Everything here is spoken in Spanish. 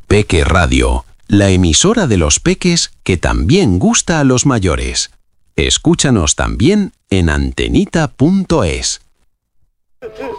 Peque Radio, la emisora de los peques que también gusta a los mayores. Escúchanos también en antenita.es.